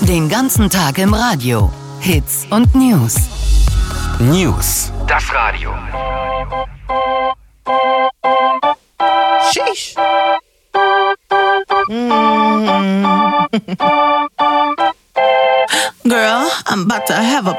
Den ganzen Tag im Radio. Hits und News. News. Das Radio. Sheesh. Girl, I'm about to have a